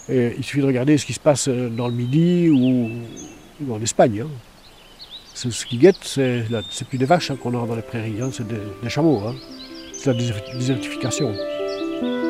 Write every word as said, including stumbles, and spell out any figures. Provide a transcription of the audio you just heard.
Et il suffit de regarder ce qui se passe dans le Midi ou, ou en Espagne. Hein. Ce, ce qui guette, c'est plus des vaches hein, qu'on a dans les prairies, hein, c'est des, des chameaux. Hein. C'est la désertification.